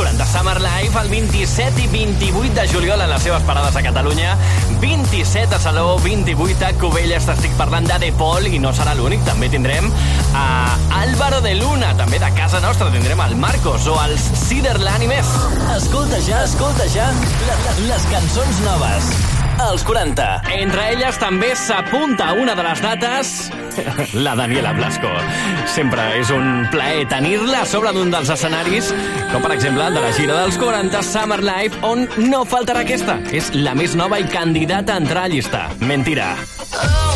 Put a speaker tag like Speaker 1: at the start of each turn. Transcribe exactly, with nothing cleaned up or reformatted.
Speaker 1: quaranta Summer Live el vint-i-set i vint-i-vuit de juliol en les seves parades a Catalunya. vint-i-set a Salou, vint-i-vuit a Cubelles. T'estic parlant de De Paul i no serà l'únic. També tindrem a Álvaro de Luna. També de casa nostra tindrem el Marcos o els Ciderland i més. Escolta ja, escolta ja les cançons noves. Els quaranta. Entre elles també s'apunta una de les dates, la Daniela Blasco. Sempre és un plaer tenir-la a sobre d'un dels escenaris, com per exemple de la gira dels quaranta Summer Live, on no faltarà aquesta. És la més nova i candidata a entrar a llista. Mentira.